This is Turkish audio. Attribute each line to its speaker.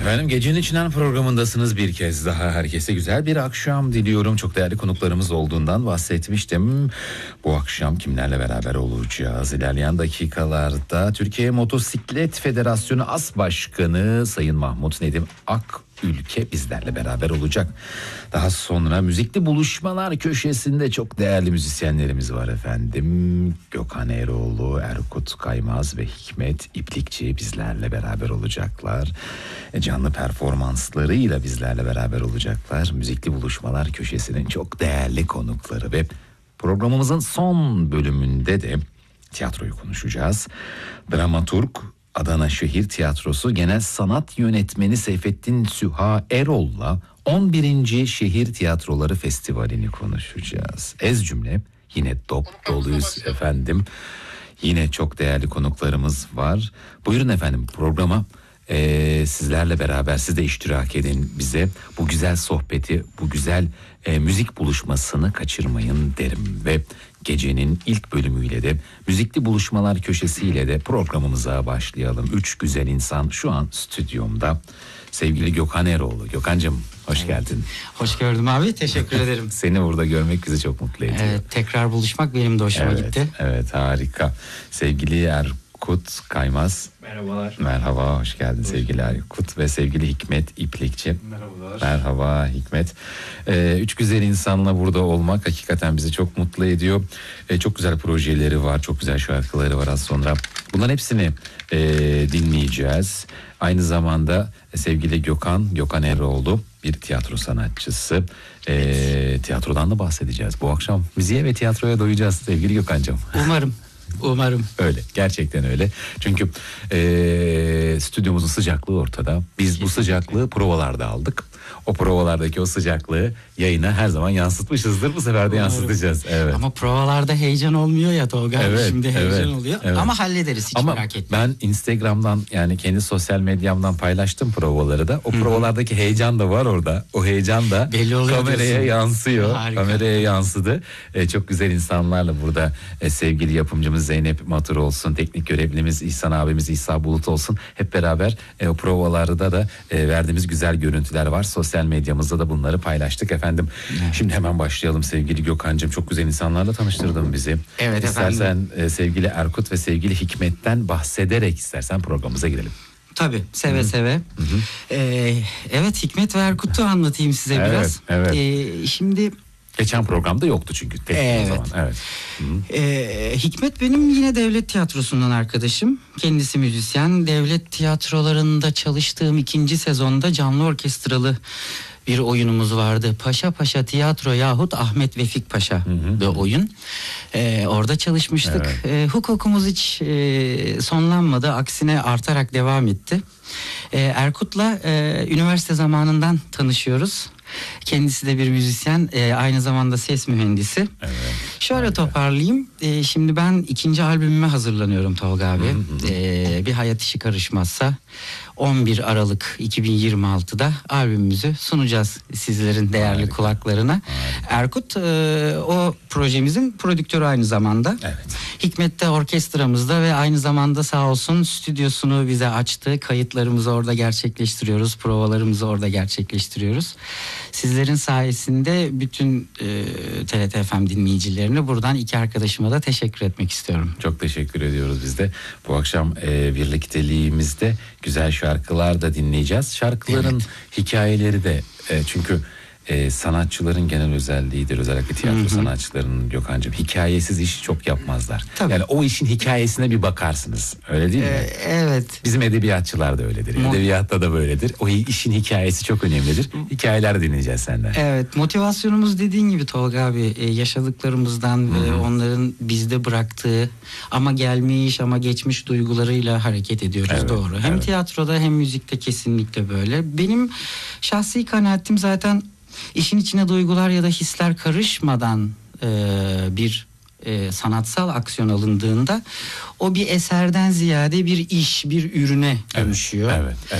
Speaker 1: Efendim Gecenin İçinden programındasınız bir kez daha. Herkese güzel bir akşam diliyorum. Çok değerli konuklarımız olduğundan bahsetmiştim. Bu akşam kimlerle beraber olacağız? İlerleyen dakikalarda Türkiye Motosiklet Federasyonu As Başkanı Sayın Mahmut Nedim Akülke bizlerle beraber olacak. Daha sonra müzikli buluşmalar köşesinde çok değerli müzisyenlerimiz var efendim. Gökhan Eroğlu, Erkut Kaymaz ve Hikmet İplikçi bizlerle beraber olacaklar. Canlı performanslarıyla bizlerle beraber olacaklar. Müzikli buluşmalar köşesinin çok değerli konukları ve programımızın son bölümünde de tiyatroyu konuşacağız. Dramaturg, Adana Şehir Tiyatrosu Genel Sanat Yönetmeni Seyfettin Süha Erol'la 11. Şehir Tiyatroları Festivali'ni konuşacağız. Ez cümle yine dop doluyuz efendim. Yine çok değerli konuklarımız var. Buyurun efendim programa. Sizlerle beraber siz de iştirak edin bize. Bu güzel sohbeti, bu güzel müzik buluşmasını kaçırmayın derim. Ve gecenin ilk bölümüyle de müzikli buluşmalar köşesiyle de programımıza başlayalım. 3 güzel insan şu an stüdyomda. Sevgili Gökhan Eroğlu. Gökhan'cığım hoş geldin.
Speaker 2: Hoş gördüm abi, teşekkür ederim.
Speaker 1: Seni burada görmek bizi çok mutlu ediyor.
Speaker 2: Evet, tekrar buluşmak benim de hoşuma gitti.
Speaker 1: Evet, harika. Sevgili Erkut Kaymaz.
Speaker 3: Merhabalar.
Speaker 1: Merhaba, hoş geldin sevgili Erkut ve sevgili Hikmet İplikçi.
Speaker 3: Merhabalar.
Speaker 1: Merhaba Hikmet. 3 güzel insanla burada olmak hakikaten bizi çok mutlu ediyor. Çok güzel projeleri var, çok güzel şarkıları var az sonra. Bunların hepsini dinleyeceğiz. Aynı zamanda sevgili Gökhan Eroğlu bir tiyatro sanatçısı. Tiyatrodan da bahsedeceğiz. Bu akşam müziğe ve tiyatroya doyacağız sevgili Gökhan'cığım.
Speaker 2: Umarım.
Speaker 1: Öyle, gerçekten öyle. Çünkü stüdyomuzun sıcaklığı ortada. Biz bu sıcaklığı provalarda aldık. O provalardaki o sıcaklığı yayına her zaman yansıtmışızdır. Bu sefer de yansıtacağız. Evet.
Speaker 2: Ama provalarda heyecan olmuyor ya Tolga.
Speaker 1: Evet,
Speaker 2: Şimdi heyecan
Speaker 1: evet,
Speaker 2: oluyor.
Speaker 1: evet.
Speaker 2: Ama hallederiz, hiç
Speaker 1: Ama
Speaker 2: merak etme.
Speaker 1: ben Instagram'dan yani kendi sosyal medyamdan paylaştım provaları da. O provalardaki heyecan da var orada. O heyecan da
Speaker 2: belli oluyor
Speaker 1: kameraya
Speaker 2: diyorsun.
Speaker 1: yansıyor.
Speaker 2: Harika.
Speaker 1: Kameraya yansıdı. Çok güzel insanlarla burada sevgili yapımcımız Zeynep Matur olsun. Teknik görevlimiz İhsan abimiz İsa Bulut olsun. Hep beraber o provalarda da verdiğimiz güzel görüntüler var. Sosyal medyamızda da bunları paylaştık efendim. Evet. Şimdi hemen başlayalım sevgili Gökhan'cığım. Çok güzel insanlarla tanıştırdın bizi.
Speaker 2: Evet efendim.
Speaker 1: İstersen sevgili Erkut ve sevgili Hikmet'ten bahsederek istersen programımıza girelim.
Speaker 2: Tabii, seve. Evet, Hikmet ve Erkut'u anlatayım size biraz.
Speaker 1: Evet.
Speaker 2: Şimdi...
Speaker 1: Geçen programda yoktu çünkü.
Speaker 2: Evet.
Speaker 1: O zaman. Evet.
Speaker 2: Hikmet benim yine devlet tiyatrosundan arkadaşım. Kendisi müzisyen. Devlet tiyatrolarında çalıştığım 2. sezonda canlı orkestralı bir oyunumuz vardı. Paşa Paşa Tiyatro yahut Ahmet Vefik Paşa bir oyun. Orada çalışmıştık. Evet. Hukukumuz hiç sonlanmadı. Aksine artarak devam etti. Erkut'la üniversite zamanından tanışıyoruz. Kendisi de bir müzisyen, aynı zamanda ses mühendisi. Evet. Şöyle toparlayayım. Şimdi ben 2. albümüme hazırlanıyorum Tolga abi. Bir hayat işi karışmazsa 11 Aralık 2026'da albümümüzü sunacağız sizlerin değerli kulaklarına. Erkut o projemizin prodüktörü aynı zamanda.
Speaker 1: Evet.
Speaker 2: Hikmet de orkestramızda ve aynı zamanda sağ olsun stüdyosunu bize açtı. Kayıtlarımızı orada gerçekleştiriyoruz. Provalarımızı orada gerçekleştiriyoruz. Sizlerin sayesinde bütün TRT FM dinleyicilerine buradan 2 arkadaşıma da teşekkür etmek istiyorum.
Speaker 1: Çok teşekkür ediyoruz biz de. Bu akşam birlikteliğimizde güzel şarkılar da dinleyeceğiz. Şarkıların hikayeleri de çünkü sanatçıların genel özelliğidir. Özellikle tiyatro sanatçılarının Gökhan'cığım. Hikayesiz iş çok yapmazlar.
Speaker 2: Tabii.
Speaker 1: Yani o işin hikayesine bir bakarsınız. Öyle değil mi?
Speaker 2: Evet.
Speaker 1: Bizim edebiyatçılar da öyledir. Edebiyatta da böyledir. O işin hikayesi çok önemlidir. Hikayeler dinleyeceğiz senden.
Speaker 2: Evet. Motivasyonumuz dediğin gibi Tolga abi yaşadıklarımızdan ve onların bizde bıraktığı ama gelmiş ama geçmiş duygularıyla hareket ediyoruz. Evet, doğru. Hem tiyatroda hem müzikte kesinlikle böyle. Benim şahsi kanaatim zaten İşin içine duygular ya da hisler karışmadan bir sanatsal aksiyon alındığında o bir eserden ziyade bir iş, bir ürüne dönüşüyor.
Speaker 1: Evet.